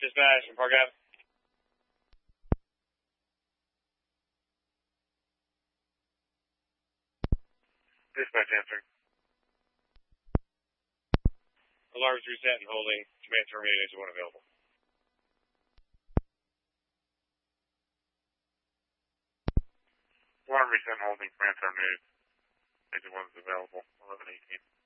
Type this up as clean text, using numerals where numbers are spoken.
Dispatch from Park Ave. Dispatch answering. Alarms reset and holding. Command terminated. Engine 1 available. Alarm reset and holding. Command terminated. Engine 1 is available. 1118.